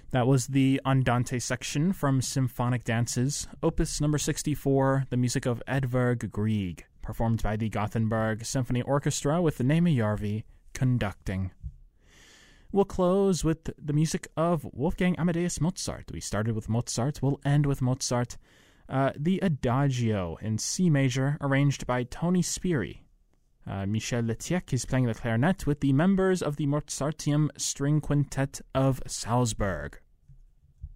That was the Andante section from Symphonic Dances, opus number 64, the music of Edvard Grieg, performed by the Gothenburg Symphony Orchestra with Neeme Järvi conducting. We'll close with the music of Wolfgang Amadeus Mozart. We started with Mozart, we'll end with Mozart. The Adagio in C major, arranged by Tony Spiri. Michel Letiec is playing the clarinet with the members of the Mozarteum String Quintet of Salzburg.